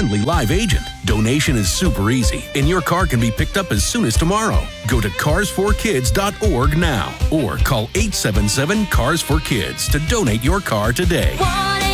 friendly live agent. Donation is super easy, and your car can be picked up as soon as tomorrow. Go to carsforkids.org now or call 877-CARS4KIDS to donate your car today.